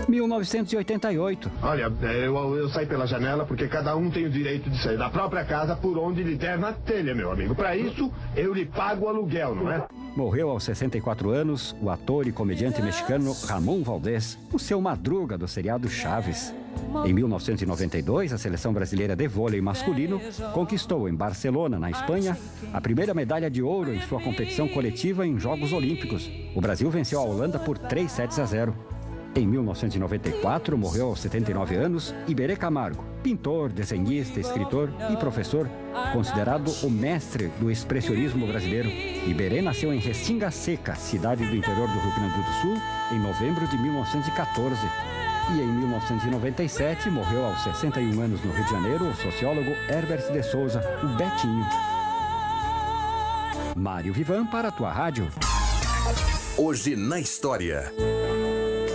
1988. Olha, eu saí pela janela porque cada um tem o direito de sair da própria casa por onde lhe der na telha, meu amigo. Para isso, eu lhe pago o aluguel, não é? Morreu aos 64 anos o ator e comediante mexicano Ramón Valdés, o seu Madruga do seriado Chaves. Em 1992, a seleção brasileira de vôlei masculino conquistou em Barcelona, na Espanha, a primeira medalha de ouro em sua competição coletiva em Jogos Olímpicos. O Brasil venceu a Holanda por 3-0. Em 1994, morreu aos 79 anos Iberê Camargo, pintor, desenhista, escritor e professor, considerado o mestre do expressionismo brasileiro. Iberê nasceu em Restinga Seca, cidade do interior do Rio Grande do Sul, em novembro de 1914. E em 1997, morreu aos 61 anos no Rio de Janeiro o sociólogo Herbert de Souza, o Betinho. Mário Vivan para a tua rádio. Hoje na história.